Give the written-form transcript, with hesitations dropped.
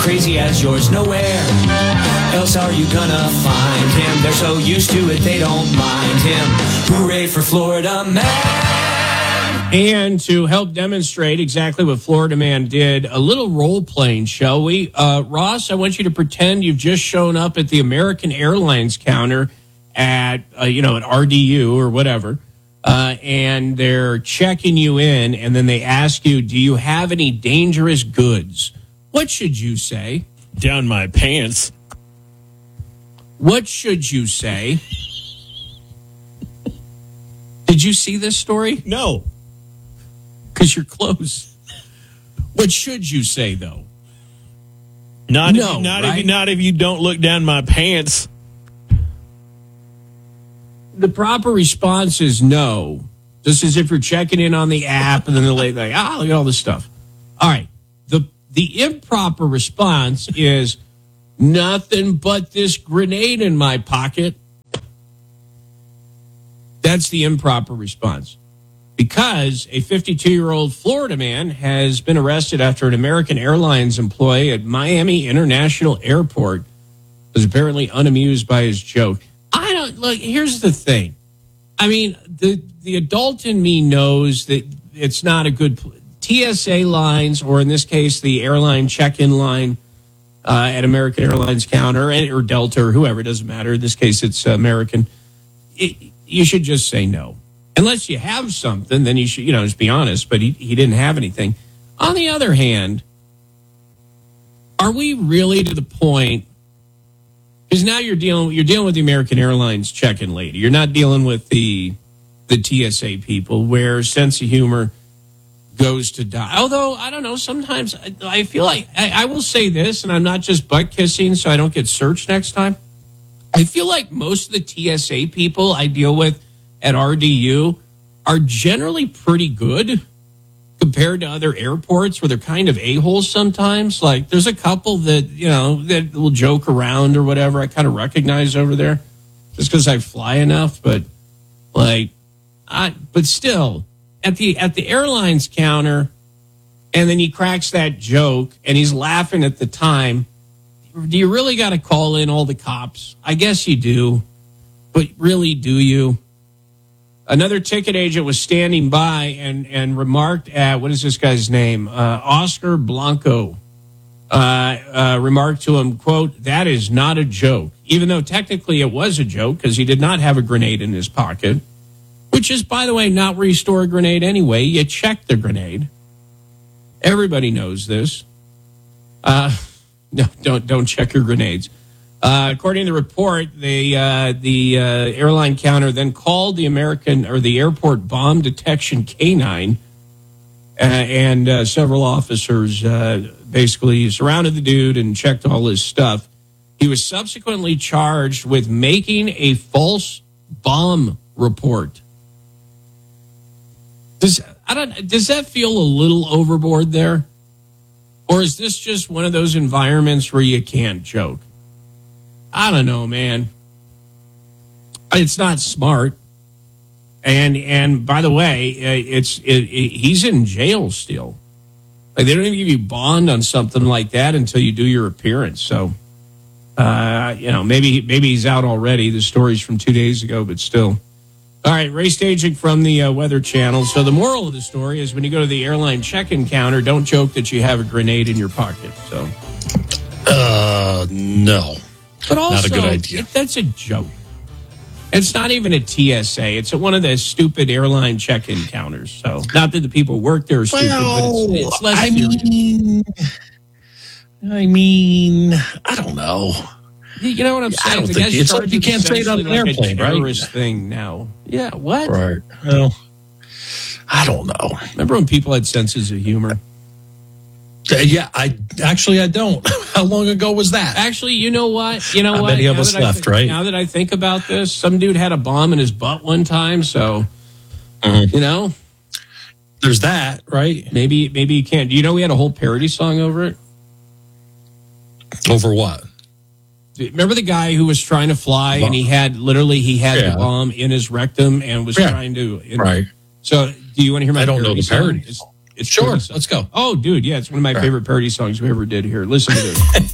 crazy as yours. Nowhere else are you gonna find him. They're so used to it, they don't mind him. Hooray for Florida Man. And to help demonstrate exactly what Florida Man did, a little role-playing, shall we? Ross, I want you to pretend you've just shown up at the American Airlines counter at, at RDU or whatever, and they're checking you in, and then they ask you, do you have any dangerous goods? What should you say? Down my pants. What should you say? Did you see this story? No. Because you're close. What should you say, though? Not if you don't look down my pants. The proper response is no. Just as if you're checking in on the app, and then they're like, look at all this stuff. All right. The improper response is nothing but this grenade in my pocket. That's the improper response. Because a 52-year-old Florida man has been arrested after an American Airlines employee at Miami International Airport was apparently unamused by his joke. Here's the thing. I mean, the adult in me knows that it's not a good TSA lines, or in this case, the airline check-in line at American Airlines counter, or Delta, or whoever, it doesn't matter. In this case, it's American. You should just say no. Unless you have something, then you should, just be honest, but he didn't have anything. On the other hand, are we really to the point, because now you're dealing with the American Airlines check-in lady. You're not dealing with the TSA people where sense of humor goes to die. Although, I don't know, sometimes I feel like, I will say this, and I'm not just butt kissing so I don't get searched next time. I feel like most of the TSA people I deal with at RDU are generally pretty good compared to other airports where they're kind of a-holes sometimes. Like, there's a couple that, that will joke around or whatever I kind of recognize over there just because I fly enough. But, but still, at the airlines counter, and then he cracks that joke, and he's laughing at the time. Do you really got to call in all the cops? I guess you do. But really, do you? Another ticket agent was standing by and remarked at, what is this guy's name? Oscar Blanco. Remarked to him, quote, "That is not a joke." Even though technically it was a joke because he did not have a grenade in his pocket. Which is, by the way, not where you store a grenade anyway. You check the grenade. Everybody knows this. No, don't check your grenades. According to the report, the airline counter then called the airport bomb detection canine, and several officers basically surrounded the dude and checked all his stuff. He was subsequently charged with making a false bomb report. Does that feel a little overboard there? Or is this just one of those environments where you can't joke? I don't know, man. It's not smart. And by the way, he's in jail still. Like, they don't even give you bond on something like that until you do your appearance. So, maybe he's out already. The story's from 2 days ago, but still. All right, Ray Staging from the Weather Channel. So the moral of the story is when you go to the airline check-in counter, don't joke that you have a grenade in your pocket. So, no, but also, not a good idea. That's a joke. It's not even a TSA. It's at one of the stupid airline check-in counters. So, not that the people work there are stupid, but it's less serious. I don't know. You know what I'm saying? I don't think it's like you can't say it on an airplane, right? Terrorist thing now. Yeah, what? Right. Well, I don't know. Remember when people had senses of humor? Yeah, I don't. How long ago was that? Actually, you know what? I bet he was left, right? Now that I think about this, some dude had a bomb in his butt one time, so, There's that, right? Maybe you can't. Do you know we had a whole parody song over it? Over what? Remember the guy who was trying to fly and he had the bomb in his rectum and was trying to... Right. So, do you want to hear my I don't know parody the parodies. It's sure. pretty Let's go. Oh, dude, yeah, it's one of my favorite parody songs we ever did here. Listen to this.